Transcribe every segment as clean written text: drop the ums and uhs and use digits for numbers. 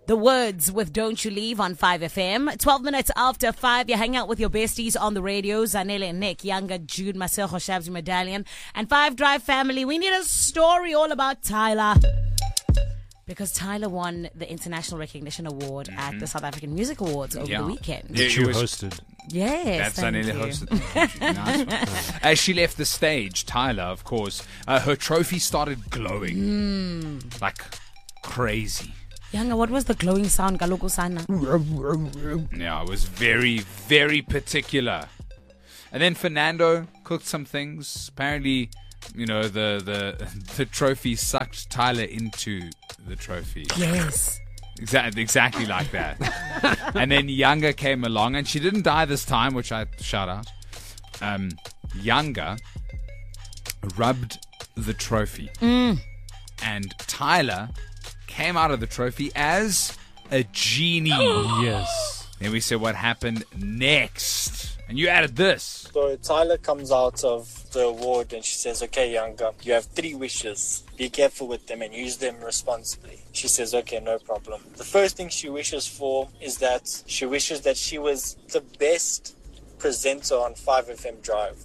The Words with Don't You Leave on 5FM. 12 minutes after 5, you hang out with your besties on the radio. Zanele and Nick, Younger, Jude, Masejo, Shabzi, Medallion. And 5 Drive family, we need a story all about Tyler. Because Tyler won the International Recognition Award at the South African Music Awards over the weekend. That you hosted. Yes, that's Zanele hosted. Nice one. As she left the stage, Tyler, of course, her trophy started glowing. Like crazy. Younger, what was the glowing sound? Galoko sana. Yeah, it was very, very particular. And then Fernando cooked some things. Apparently, you know, the trophy sucked Tyler into the trophy. Yes. Exactly like that. And then Younger came along, and she didn't die this time, which I shout out. Younger rubbed the trophy. And Tyler came out of the trophy as a genie. Yes. Then we said what happened next. And you added this. So Tyler comes out of the award and she says, okay, Younger, you have 3 wishes. Be careful with them and use them responsibly. She says, okay, no problem. The first thing she wishes for is that she wishes that she was the best presenter on 5FM Drive.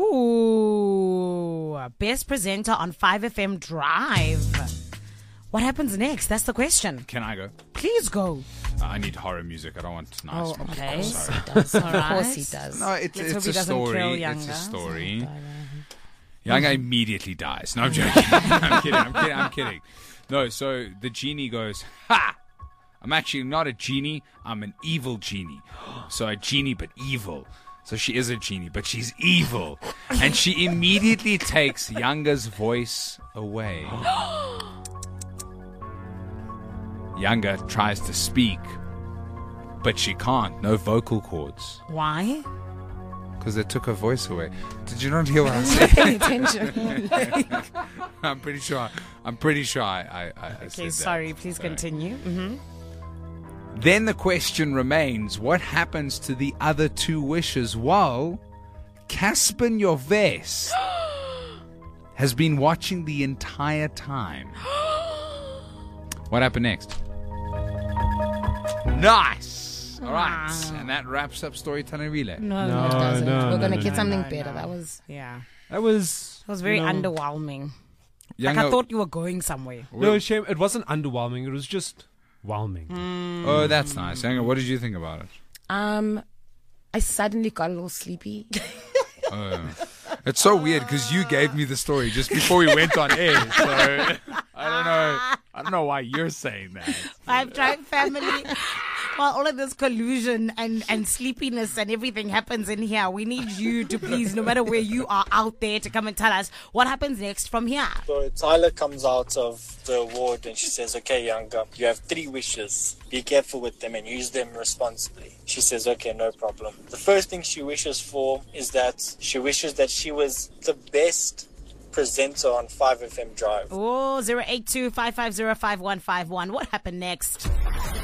Ooh, best presenter on 5FM Drive. What happens next? That's the question. Can I go? Please go. I need horror music. I don't want nice Oh, music. okay. Sorry. Of course he does. No, Let's hope it's he a doesn't kill story. Younger. It's a story. Younger immediately dies. No, I'm joking. I'm kidding. No, so the genie goes, ha! I'm actually not a genie. I'm an evil genie. So a genie, but evil. So she is a genie, but she's evil. And she immediately takes Younger's voice away. Younger tries to speak, but she can't. No vocal cords. Why? Because they took her voice away. Did you not hear what I said? Pay attention. I'm pretty sure I said Okay, that. sorry. Please continue. Mm-hmm. Then the question remains, what happens to the other 2 wishes while Casper Nyovest has been watching the entire time? What happened next? Nice! All right. And that wraps up Storytelling Relay. No, It doesn't. no, We're going to no, get no, something no, better. no. That was... Yeah. That was... It was very underwhelming. Younger, Like I thought you were going somewhere. No, shame. It wasn't underwhelming. It was just whelming. Oh, that's nice. Younger, what did you think about it? I suddenly got a little sleepy. It's so weird because you gave me the story just before we went on air. So I don't know why you're saying that. 5 Drive family. While all of this collusion and sleepiness and everything happens in here, we need you to please, no matter where you are out there, to come and tell us what happens next from here. So Tyler comes out of the award and she says, okay, Younger, you have 3 wishes. Be careful with them and use them responsibly. She says, okay, no problem. The first thing she wishes for is that she wishes that she was the best presenter on 5FM Drive. Oh, 082 550 5151. What happened next?